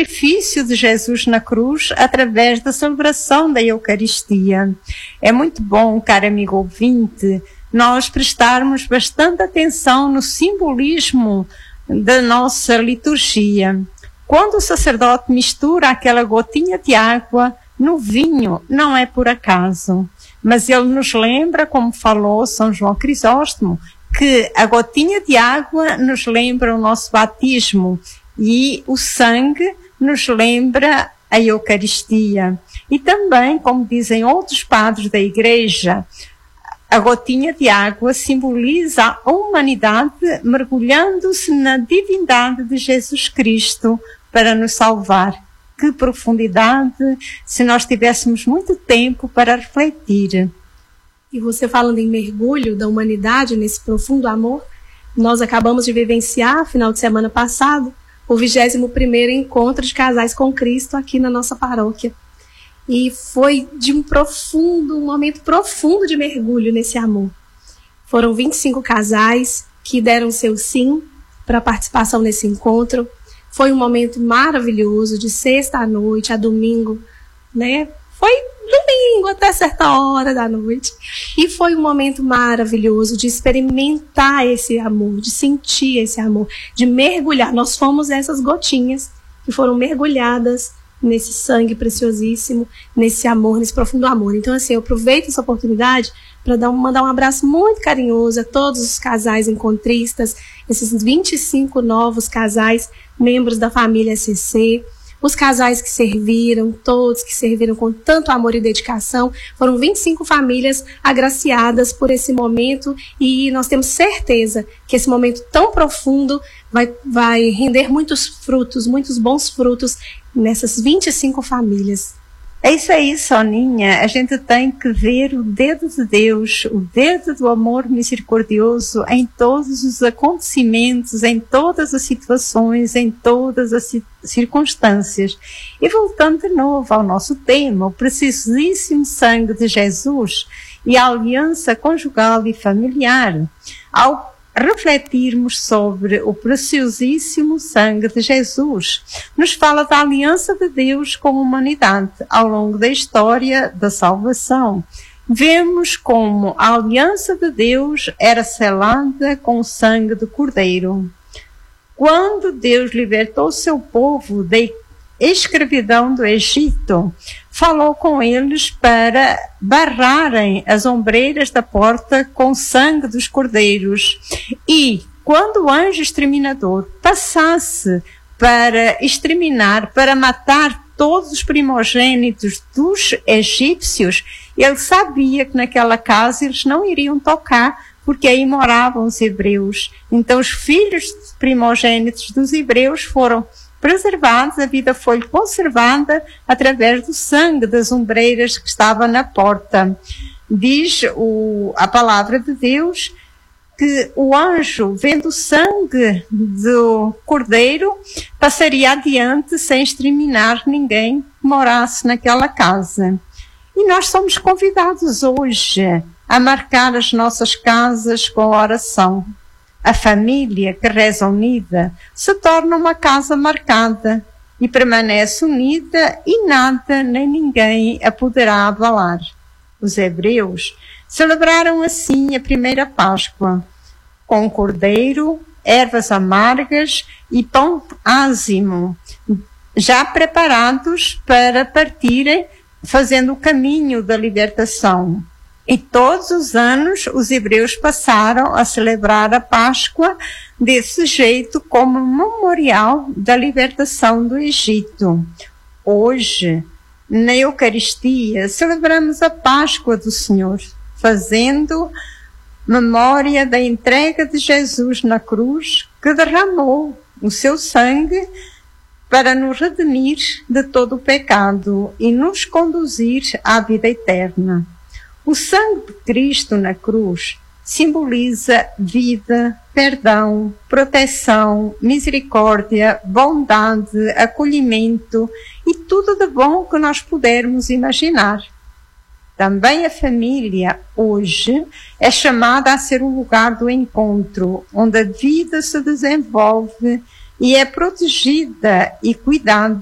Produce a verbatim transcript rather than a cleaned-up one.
sacrifício de Jesus na cruz através da celebração da Eucaristia. É muito bom, caro amigo ouvinte, nós prestarmos bastante atenção no simbolismo da nossa liturgia. Quando o sacerdote mistura aquela gotinha de água no vinho, não é por acaso, mas ele nos lembra, como falou São João Crisóstomo, que a gotinha de água nos lembra o nosso batismo e o sangue nos lembra a Eucaristia. E também, como dizem outros padres da Igreja, a gotinha de água simboliza a humanidade mergulhando-se na divindade de Jesus Cristo para nos salvar. Que profundidade, se nós tivéssemos muito tempo para refletir. E você falando em mergulho da humanidade nesse profundo amor, nós acabamos de vivenciar, final de semana passado, o vigésimo primeiro encontro de casais com Cristo aqui na nossa paróquia. E foi de um profundo, um momento profundo de mergulho nesse amor. Foram vinte e cinco casais que deram seu sim para a participação nesse encontro. Foi um momento maravilhoso, de sexta à noite a domingo, né? Foi domingo até certa hora da noite. E foi um momento maravilhoso de experimentar esse amor, de sentir esse amor, de mergulhar. Nós fomos essas gotinhas que foram mergulhadas nesse sangue preciosíssimo, nesse amor, nesse profundo amor. Então, assim, eu aproveito essa oportunidade para dar um, mandar um abraço muito carinhoso a todos os casais encontristas, esses vinte e cinco novos casais, membros da família S C, os casais que serviram, todos que serviram com tanto amor e dedicação. Foram vinte e cinco famílias agraciadas por esse momento e nós temos certeza que esse momento tão profundo vai, vai render muitos frutos, muitos bons frutos nessas vinte e cinco famílias. É isso aí, Soninha. A gente tem que ver o dedo de Deus, o dedo do amor misericordioso em todos os acontecimentos, em todas as situações, em todas as circunstâncias. E voltando de novo ao nosso tema, o preciosíssimo sangue de Jesus e a aliança conjugal e familiar. Ao refletirmos sobre o preciosíssimo sangue de Jesus, nos fala da aliança de Deus com a humanidade ao longo da história da salvação. Vemos como a aliança de Deus era selada com o sangue do Cordeiro. Quando Deus libertou seu povo da escravidão do Egito, falou com eles para barrarem as ombreiras da porta com o sangue dos cordeiros. E quando o anjo exterminador passasse para exterminar, para matar todos os primogênitos dos egípcios, ele sabia que naquela casa eles não iriam tocar, porque aí moravam os hebreus. Então os filhos primogênitos dos hebreus foram preservados, a vida foi conservada através do sangue das ombreiras que estava na porta. Diz o, a palavra de Deus que o anjo, vendo o sangue do cordeiro, passaria adiante sem exterminar ninguém que morasse naquela casa. E nós somos convidados hoje a marcar as nossas casas com a oração. A família que reza unida se torna uma casa marcada e permanece unida e nada nem ninguém a poderá abalar. Os hebreus celebraram assim a primeira Páscoa, com cordeiro, ervas amargas e pão ázimo, já preparados para partirem, fazendo o caminho da libertação. E todos os anos os hebreus passaram a celebrar a Páscoa desse jeito como memorial da libertação do Egito. Hoje, na Eucaristia, celebramos a Páscoa do Senhor, fazendo memória da entrega de Jesus na cruz, que derramou o seu sangue para nos redimir de todo o pecado e nos conduzir à vida eterna. O sangue de Cristo na cruz simboliza vida, perdão, proteção, misericórdia, bondade, acolhimento e tudo de bom que nós pudermos imaginar. Também a família, hoje, é chamada a ser o lugar do encontro, onde a vida se desenvolve e é protegida e cuidada